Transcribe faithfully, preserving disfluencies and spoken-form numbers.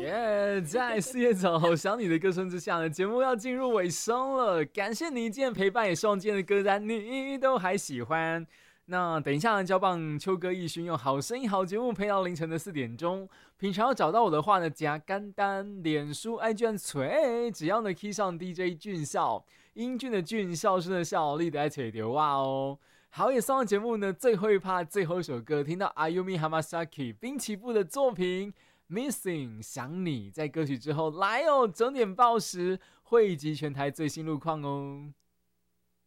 耶！在四叶草好想你的歌声之下呢，节目要进入尾声了。感谢你今天陪伴，也希望今天的歌单你都还喜欢。那等一下呢，交棒秋歌奕勋用好声音好节目陪到凌晨的四点钟。平常要找到我的话呢，加干单、脸书、I G 和锤，只要呢 key 上 D J 俊孝，英俊的俊，孝顺的孝，力的爱吹牛哇哦。好，也上的节目呢，最后一趴最后一首歌，听到 Ayumi Hamasaki 滨崎步的作品 Missing 想你，在歌曲之后来哦，整点报时汇集全台最新路况哦。